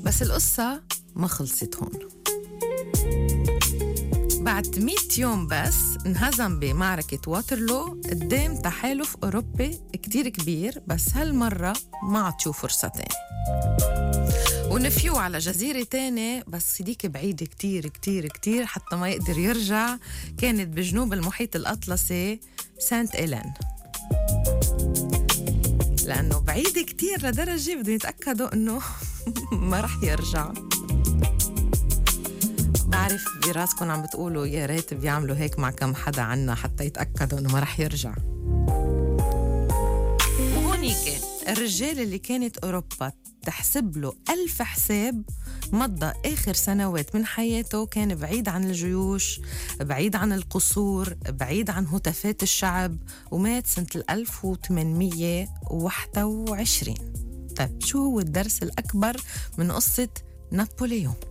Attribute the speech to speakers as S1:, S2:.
S1: بس القصة ما خلصت هون. بعد 100 يوم بس انهزم بمعركة واترلو قدام تحالف أوروبي كتير كبير، بس هالمرة ما عطيوه فرصة تاني ونفيوه على جزيرة تانية، بس ديك بعيدة كتير كتير كتير حتى ما يقدر يرجع. كانت بجنوب المحيط الأطلسي، سانت إيلين، لأنه بعيدة كتير لدرجة بدهم يتأكدوا أنه ما رح يرجع. بعرف براسكم عم بتقولوا يا ريت بيعملوا هيك مع كم حدا عنا حتى يتأكدوا أنه ما رح يرجع. وهونيك الرجال اللي كانت أوروبا تحسب له 1000 حساب مضى آخر سنوات من حياته كان بعيد عن الجيوش، بعيد عن القصور، بعيد عن هتافات الشعب، ومات سنة 1821. طيب شو هو الدرس الأكبر من قصة نابليون؟